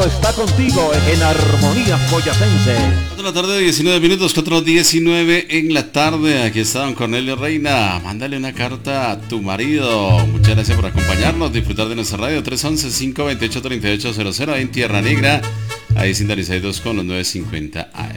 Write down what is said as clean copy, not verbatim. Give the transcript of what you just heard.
Estado está contigo en Armonía Boyacense. 4 de la tarde, 19 minutos, 4:19 en la tarde. Aquí está don Cornelio Reina. Mándale una carta a tu marido. Muchas gracias por acompañarnos, disfrutar de nuestra radio. 311-528-3800 en Tierra Negra. Ahí sintonizados con los 950 AM.